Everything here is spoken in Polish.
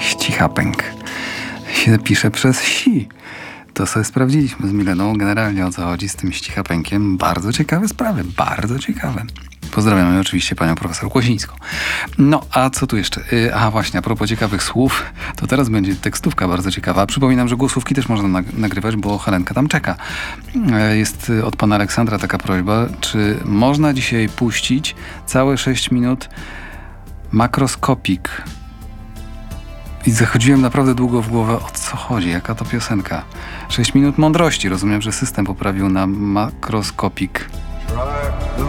Ścichapęk się pisze przez si. To sobie sprawdziliśmy z Mileną generalnie, o co chodzi z tym ścichapękiem. Bardzo ciekawe sprawy, bardzo ciekawe. Pozdrawiamy oczywiście panią profesor Kłosińską. No, a co tu jeszcze? Właśnie, a propos ciekawych słów, to teraz będzie tekstówka bardzo ciekawa. Przypominam, że głosówki też można nagrywać, bo Helenka tam czeka. Jest od pana Aleksandra taka prośba, czy można dzisiaj puścić całe 6 minut Makroskopik. I zachodziłem naprawdę długo w głowę, o co chodzi, jaka to piosenka. 6 minut mądrości, rozumiem, że system poprawił na Makroskopik.